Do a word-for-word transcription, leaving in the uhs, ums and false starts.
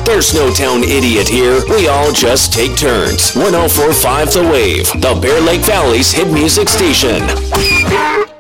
There's no town idiot here. We all just take turns. one oh four point five The Wave, the Bear Lake Valley's hit music station.